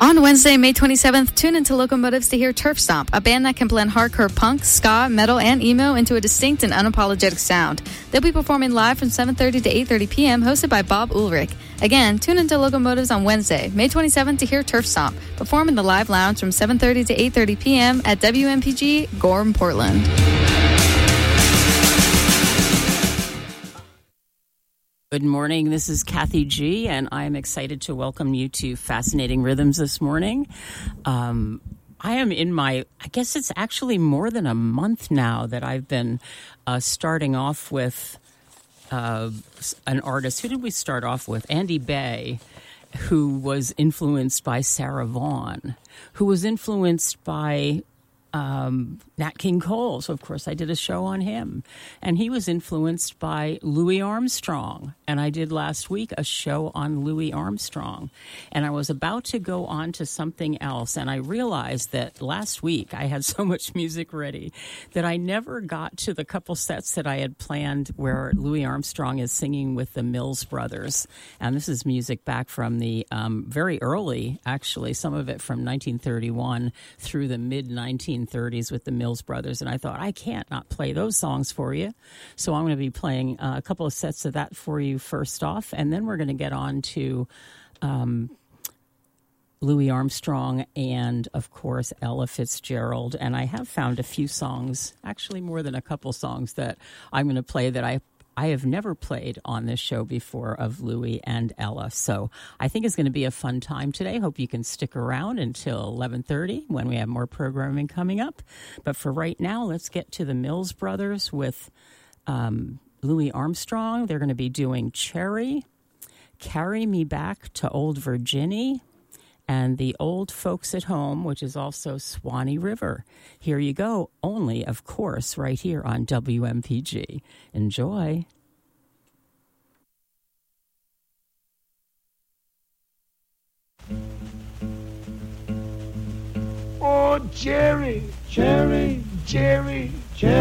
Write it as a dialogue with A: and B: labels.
A: On Wednesday, May 27th, tune into Locomotives to hear Turf Stomp, a band that can blend hardcore punk, ska, metal, and emo into a distinct and unapologetic sound. They'll be performing live from 7:30 to 8:30 p.m., hosted by Bob Ulrich. Again, tune into Locomotives on Wednesday, May 27th to hear Turf Stomp, perform in the live lounge from 7:30 to 8:30 p.m. at WMPG, Gorham, Portland.
B: Good morning. This is Kathy G, and I'm excited to welcome you to Fascinating Rhythms this morning. I am in I guess it's actually more than a month now that I've been starting off with an artist. Who did we start off with? Andy Bay, who was influenced by Sarah Vaughan, who was influenced by Nat King Cole. So, of course, I did a show on him. And he was influenced by Louis Armstrong. And I did last week a show on Louis Armstrong. And I was about to go on to something else. And I realized that last week I had so much music ready that I never got to the couple sets that I had planned where Louis Armstrong is singing with the Mills Brothers. And this is music back from the very early, actually, some of it from 1931 through the mid-1930s with the Mills Brothers. And I thought, I can't not play those songs for you. So I'm going to be playing a couple of sets of that for you first off. And then we're going to get on to Louis Armstrong and, of course, Ella Fitzgerald. And I have found a few songs, actually more than a couple songs, that I'm going to play that I have never played on this show before of Louis and Ella. So I think it's going to be a fun time today. Hope you can stick around until 11:30 when we have more programming coming up. But for right now, let's get to the Mills Brothers with Louis Armstrong. They're going to be doing Cherry, Carry Me Back to Old Virginia, and The Old Folks at Home, which is also Swanee River. Here you go, only, of course, right here on WMPG. Enjoy.
C: Oh, Jerry, Jerry, Jerry, Jerry.